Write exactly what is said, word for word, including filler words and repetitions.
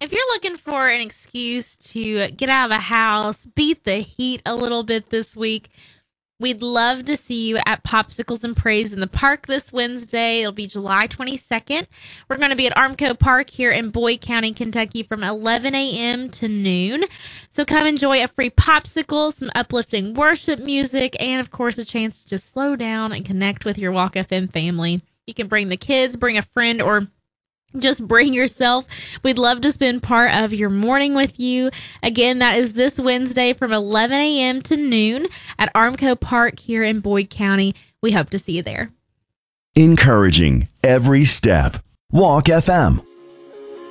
If you're looking for an excuse to get out of the house, beat the heat a little bit this week, we'd love to see you at Popsicles and Praise in the park this Wednesday. It'll be July twenty-second. We're going to be at Armco Park here in Boyd County, Kentucky from eleven a.m. to noon. So come enjoy a free popsicle, some uplifting worship music, and of course a chance to just slow down and connect with your Walk F M family. You can bring the kids, bring a friend, or just bring yourself. We'd love to spend part of your morning with you. Again, that is this Wednesday from eleven a.m. to noon at Armco Park here in Boyd County. We hope to see you there. Encouraging every step. Walk F M.